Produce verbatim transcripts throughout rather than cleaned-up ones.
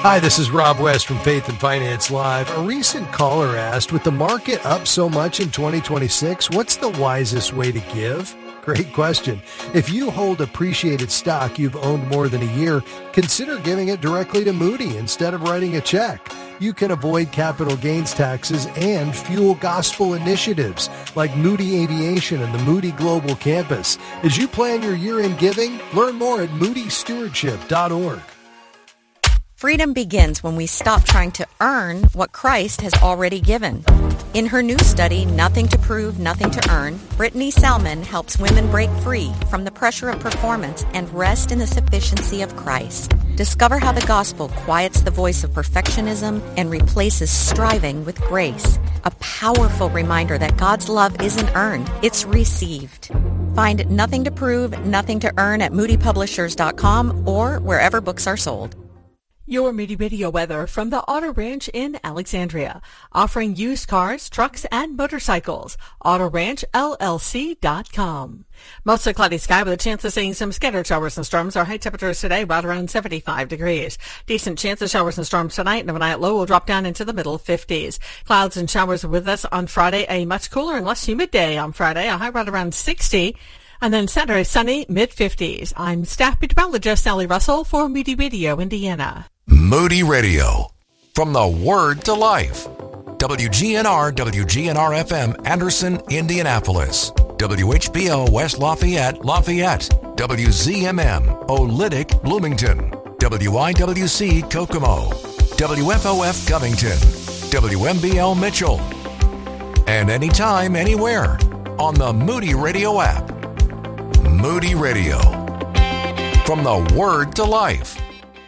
Hi, this is Rob West from Faith and Finance Live. A recent caller asked, with the market up so much in twenty twenty-six, what's the wisest way to give? Great question. If you hold appreciated stock you've owned more than a year, consider giving it directly to Moody instead of writing a check. You can avoid capital gains taxes and fuel gospel initiatives like Moody Aviation and the Moody Global Campus. As you plan your year-end giving, learn more at moody stewardship dot org. Freedom begins when we stop trying to earn what Christ has already given. In her new study, Nothing to Prove, Nothing to Earn, Brittany Salmon helps women break free from the pressure of performance and rest in the sufficiency of Christ. Discover how the gospel quiets the voice of perfectionism and replaces striving with grace. A powerful reminder that God's love isn't earned, it's received. Find Nothing to Prove, Nothing to Earn at moody publishers dot com or wherever books are sold. Your Moody Radio weather from the Auto Ranch in Alexandria, offering used cars, trucks, and motorcycles. auto ranch L L C dot com. Mostly cloudy sky with a chance of seeing some scattered showers and storms. Our high temperatures today right around seventy-five degrees. Decent chance of showers and storms tonight, and the night low will drop down into the middle fifties. Clouds and showers are with us on Friday. A much cooler and less humid day on Friday. A high right around sixty. And then Saturday, sunny, mid-fifties. I'm staff meteorologist Sally Russell for Moody Radio, Indiana. Moody Radio, from the Word to Life. W G N R, W G N R F M, Anderson, Indianapolis. W H B O, West Lafayette, Lafayette. W Z M M, Olytic, Bloomington. W I W C, Kokomo. W F O F, Covington. W M B L, Mitchell. And anytime, anywhere, on the Moody Radio app. Moody Radio, from the Word to Life.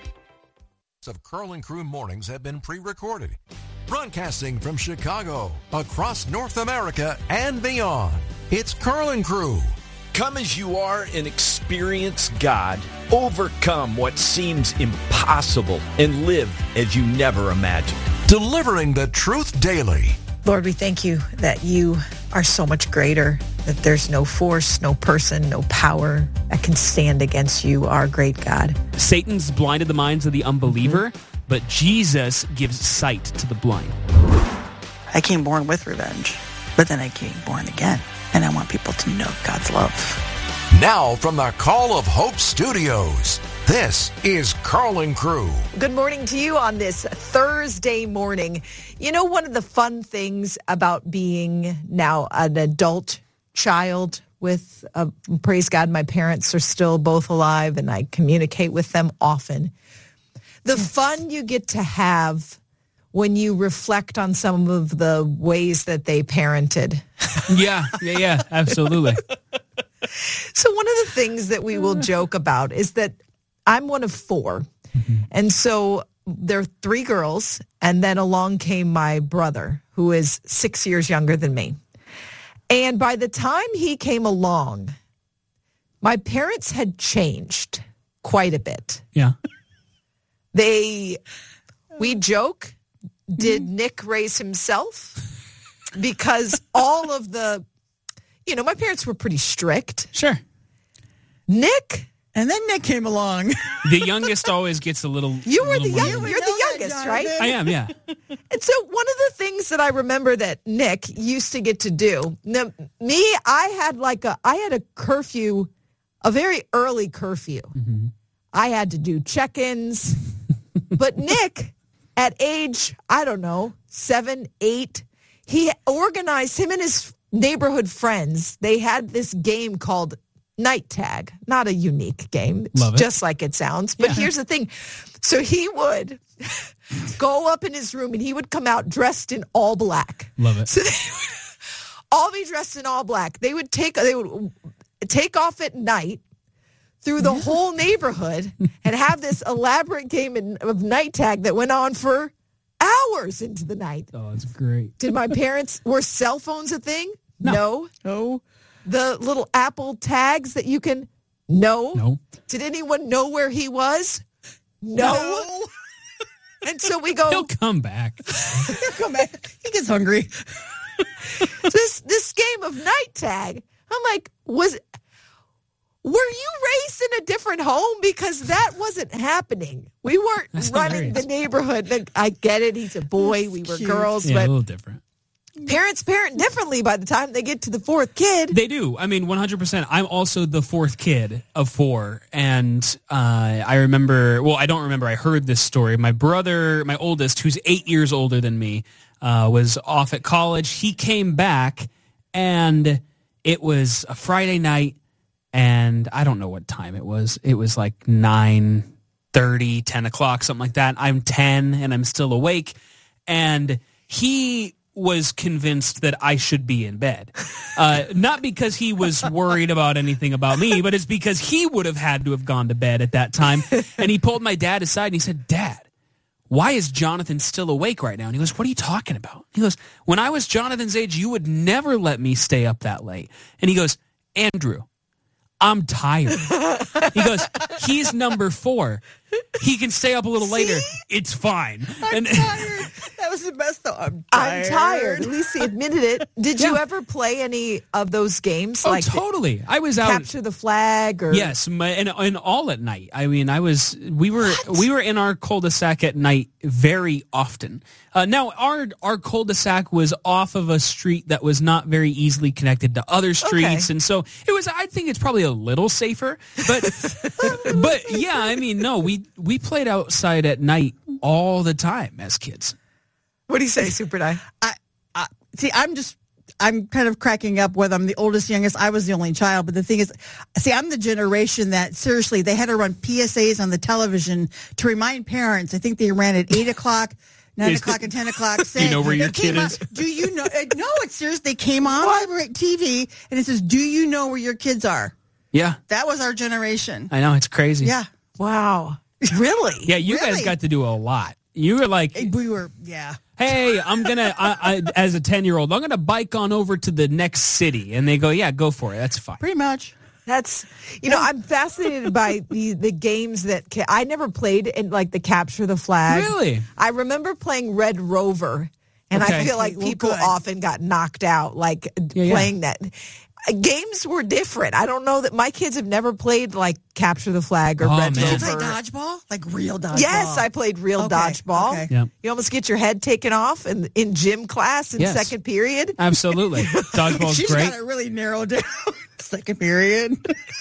Of Carl and Crew mornings have been pre-recorded. Broadcasting from Chicago, across North America, and beyond. It's Carl and Crew. Come as you are and experience God. Overcome what seems impossible and live as you never imagined. Delivering the truth daily. Lord, we thank you that you are so much greater, that there's no force, no person, no power that can stand against you, our great God. Satan's blinded the minds of the unbeliever, mm-hmm. but Jesus gives sight to the blind. I came born with revenge, but then I came born again, and I want people to know God's love. Now from the Call of Hope Studios, this is Carl and Crew. Good morning to you on this Thursday morning. You know, one of the fun things about being now an adult child with, uh, praise God, my parents are still both alive and I communicate with them often. The fun you get to have when you reflect on some of the ways that they parented. Yeah, yeah, yeah, absolutely. So one of the things that we will joke about is that I'm one of four. Mm-hmm. And so there are three girls, and then along came my brother, who is six years younger than me. And by the time he came along, my parents had changed quite a bit. Yeah. They, we joke, did Nick raise himself? Because all of the, you know, my parents were pretty strict. Sure. Nick... And then Nick came along. The youngest always gets a little... You were little the young, younger. you're the youngest, right? I am, yeah. And so one of the things that I remember that Nick used to get to do, now, me, I had like a, I had a curfew, a very early curfew. Mm-hmm. I had to do check-ins. But Nick, at age, I don't know, seven, eight, he organized, him and his neighborhood friends, they had this game called Night Tag. Not a unique game. It's Love it. Just like it sounds. But yeah. Here's the thing. So he would go up in his room and he would come out dressed in all black. Love it. So they would all be dressed in all black. They would take they would take off at night through the whole neighborhood and have this elaborate game in, of Night Tag that went on for hours into the night. Oh, it's great. Did my parents, were cell phones a thing? No. No. no. The little Apple tags that you can, no. No. Did anyone know where he was? No. no. And so we go. He'll come back. He'll come back. He gets hungry. this this game of Night Tag. I'm like, was Were you raised in a different home? Because that wasn't happening. We weren't That's running hilarious. the neighborhood. I get it. He's a boy. That's we were cute. girls. Yeah, a but little different. parents parent differently by the time they get to the fourth kid. They do. I mean, one hundred percent. I'm also the fourth kid of four. And uh, I remember, well, I don't remember. I heard this story. My brother, my oldest, who's eight years older than me, uh, was off at college. He came back, and it was a Friday night, and I don't know what time it was. It was like nine thirty, ten o'clock, something like that. I'm ten, and I'm still awake. And he was convinced that I should be in bed. Uh, not because he was worried about anything about me, but it's because he would have had to have gone to bed at that time. And he pulled my dad aside and he said, Dad, why is Jonathan still awake right now? And he goes, what are you talking about? He goes, when I was Jonathan's age, you would never let me stay up that late. And he goes, Andrew, I'm tired. He goes, he's number four. He can stay up a little later. It's fine. I'm and tired. That was the best, though. I'm I'm tired. tired. At least he admitted it. Did you Yeah. ever play any of those games? Oh, like the totally. I was out. Capture the Flag? Or Yes, my, and, and all at night. I mean, I was. We were. We were in our cul-de-sac at night very often. Uh, now, our our cul-de-sac was off of a street that was not very easily connected to other streets, Okay. and so it was. I think it's probably a little safer, but but yeah, I mean, no, we we played outside at night all the time as kids. What do you say, Super Die? I, I see. I'm just. I'm kind of cracking up whether I'm the oldest, youngest. I was the only child, but the thing is, see, I'm the generation that seriously they had to run P S As on the television to remind parents. I think they ran at eight o'clock. Nine Is o'clock the- and ten o'clock. Saying, know where your it came kid on- is? Do you know? uh, No, it's serious. They came on the T V and it says, "Do you know where your kids are?" Yeah, That was our generation. I know, it's crazy. Yeah, Wow. Really? yeah, you guys Really? got to do a lot. You were like, we were. Yeah. hey, I'm gonna, I, I, as a ten-year-old, I'm gonna bike on over to the next city, and they go, yeah, go for it. That's fine. Pretty much. That's, you know, I'm fascinated by the, the games that ca- I never played in, like the Capture the Flag. Really? I remember playing Red Rover, and I Okay. feel like Well, people good. often got knocked out, like Yeah, yeah. playing that. Uh, Games were different. I don't know that my kids have never played like Capture the Flag or Oh, Red man. Did you Rover. play dodgeball? Like real dodgeball? Yes, I played real Okay, dodgeball. okay. Yeah. You almost get your head taken off in, in gym class in Yes. second period. Absolutely. Dodgeball's She's great. got it really narrowed down. Second period.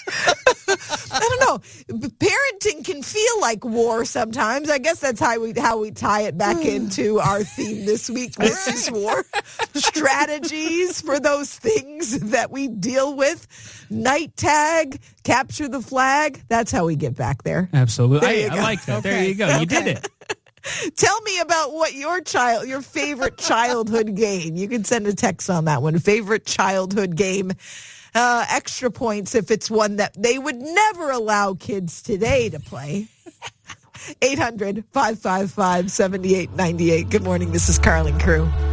I don't know. B- Parenting can feel like war sometimes. I guess that's how we how we tie it back into our theme this week. This is war. Strategies for those things that we deal with. Night tag, capture the flag. That's how we get back there. Absolutely. There you I, I go. like that. There Okay. you go. You did it. Tell me about what your child, your favorite childhood game. You can send a text on that one. Favorite childhood game. Uh, extra points if it's one that they would never allow kids today to play. eight hundred, five five five, seven eight nine eight. Good morning. This is Carlin Crew.